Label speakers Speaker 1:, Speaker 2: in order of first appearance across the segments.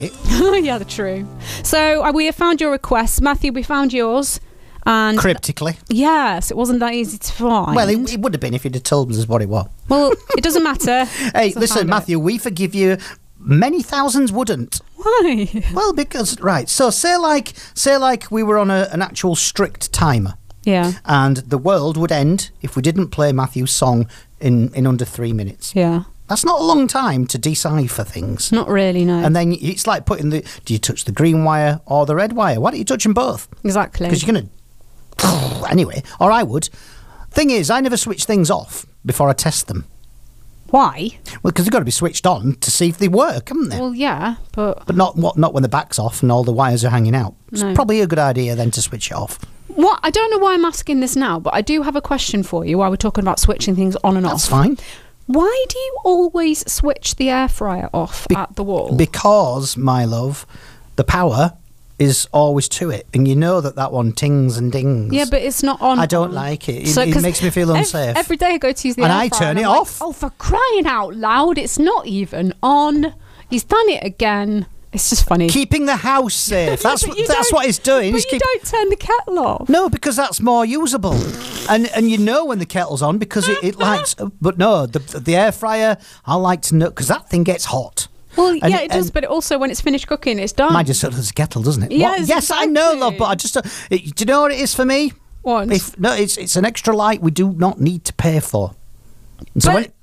Speaker 1: Yeah, true. So we have found your request. Matthew, we found yours. And
Speaker 2: cryptically.
Speaker 1: Yes, it wasn't that easy to find.
Speaker 2: Well, it would have been if you'd have told us what it was.
Speaker 1: Well, it doesn't matter.
Speaker 2: Hey, listen, Matthew, we forgive you. Many thousands wouldn't.
Speaker 1: Why?
Speaker 2: Well, because, right, so say like we were on an actual strict timer.
Speaker 1: Yeah.
Speaker 2: And the world would end if we didn't play Matthew's song in under 3 minutes.
Speaker 1: Yeah.
Speaker 2: That's not a long time to decipher things.
Speaker 1: Not really, no.
Speaker 2: And then it's like do you touch the green wire or the red wire? Why don't you touch them both?
Speaker 1: Exactly.
Speaker 2: Because you're going to... Anyway, or I would. Thing is, I never switch things off before I test them.
Speaker 1: Why?
Speaker 2: Well, because they've got to be switched on to see if they work, haven't they?
Speaker 1: Well, yeah, but
Speaker 2: not when the back's off and all the wires are hanging out. It's probably a good idea then to switch it off.
Speaker 1: What? I don't know why I'm asking this now, but I do have a question for you while we're talking about switching things on and off.
Speaker 2: That's fine.
Speaker 1: Why do you always switch the air fryer off at the wall?
Speaker 2: Because, my love, the power is always to it, and you know that one tings and dings.
Speaker 1: Yeah, but it's not on.
Speaker 2: I don't like it. It makes me feel unsafe.
Speaker 1: Every day I go to use the air fryer,
Speaker 2: and I turn it off.
Speaker 1: Oh, for crying out loud! It's not even on. He's done it again. It's just funny.
Speaker 2: Keeping the house safe. That's what he's doing.
Speaker 1: But you don't turn the kettle off.
Speaker 2: No, because that's more usable, and you know when the kettle's on because it lights. But no, the air fryer. I like to know because that thing gets hot.
Speaker 1: Well, yeah, it does, but also when it's finished cooking, it's done.
Speaker 2: Mine just does a kettle, doesn't it?
Speaker 1: Yes,
Speaker 2: yes, exactly. I know, love, but I just... do you know what it is for me?
Speaker 1: What?
Speaker 2: It's an extra light we do not need to pay for. So when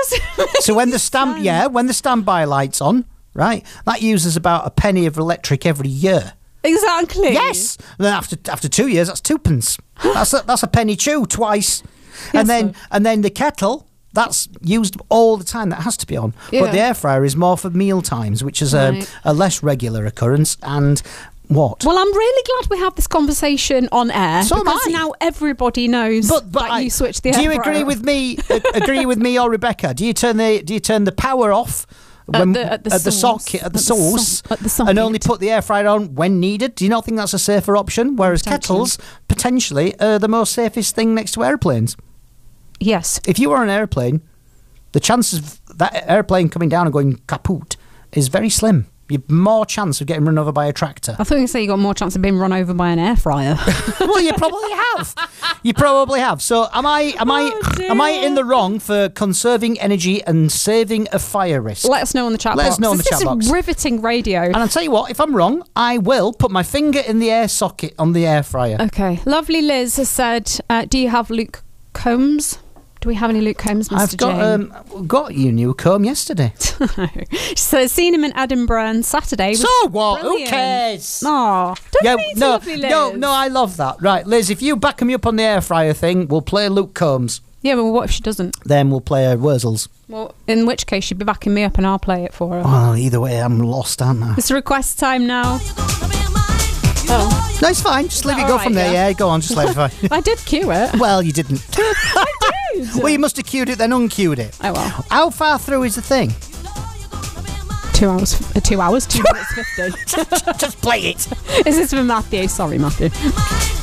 Speaker 2: the standby light's on, right, that uses about a penny of electric every year.
Speaker 1: Exactly.
Speaker 2: Yes. And then after 2 years, that's 2p. That's a penny chew twice.
Speaker 1: Yes,
Speaker 2: and then the kettle... That's used all the time. That has to be on. Yeah. But the air fryer is more for meal times, which is a less regular occurrence. And what?
Speaker 1: Well, I'm really glad we have this conversation on air because now everybody knows that you switch the air fryer.
Speaker 2: Do you agree with me? Agree with me or Rebecca? Do you turn the power off? At the source, and only put the air fryer on when needed? Do you not think that's a safer option? Whereas kettles potentially are the most safest thing next to airplanes.
Speaker 1: Yes.
Speaker 2: If you were on an airplane, the chances of that airplane coming down and going kaput is very slim. You've more chance of getting run over by a tractor.
Speaker 1: I thought you were saying you got more chance of being run over by an air fryer.
Speaker 2: Well, you probably have. You probably have. So am I in the wrong for conserving energy and saving a fire risk?
Speaker 1: Let us know on the chat box.
Speaker 2: Let us know on the chat box.
Speaker 1: This is riveting radio.
Speaker 2: And I'll tell you what, if I'm wrong, I will put my finger in the air socket on the air fryer.
Speaker 1: Okay. Lovely Liz has said, do you have Luke Combs? Do we have any Luke Combs, Mr.
Speaker 2: I've got you a new comb yesterday.
Speaker 1: She says, seen him in Edinburgh on Saturday.
Speaker 2: So what? Brilliant. Who cares?
Speaker 1: Oh, don't be so lovely, Liz.
Speaker 2: No, I love that. Right, Liz, if you back me up on the air fryer thing, we'll play Luke Combs.
Speaker 1: Yeah, but what if she doesn't?
Speaker 2: Then we'll play Wurzels.
Speaker 1: Well, in which case she'd be backing me up and I'll play it for her.
Speaker 2: Well, either way, I'm lost, aren't I?
Speaker 1: It's request time now. Oh.
Speaker 2: No, it's fine. Just let it go from there. Yeah, go on. Just let it go.
Speaker 1: I did cue it.
Speaker 2: Well, you didn't.
Speaker 1: I did.
Speaker 2: Well, you must have queued it, then unqueued it.
Speaker 1: Oh, well.
Speaker 2: How far through is the thing?
Speaker 1: 2 hours. 2 hours? 2 minutes 50.
Speaker 2: Just play it.
Speaker 1: Is this for Matthew? Sorry, Matthew.